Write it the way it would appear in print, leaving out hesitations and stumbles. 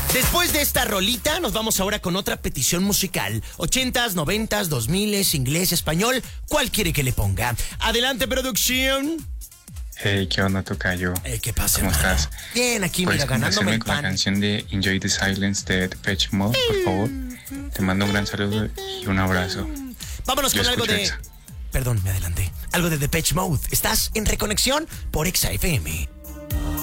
Después de esta rolita, nos vamos ahora con otra petición musical. 80s, 90s, 2000s, inglés, español. ¿Cuál quiere que le ponga? Adelante, producción. Hey, ¿qué onda, tocayo? ¿Qué pasa, ¿Cómo hermano? estás? Bien, aquí, Pues mira, ganándome el con la pan. canción de Enjoy the Silence de Depeche Mode, por favor. Te mando un gran saludo y un abrazo. Vámonos Yo con algo escucho de... Exa. Perdón, me adelanté. Algo de Depeche Mode. Estás en Reconexión por Exa FM.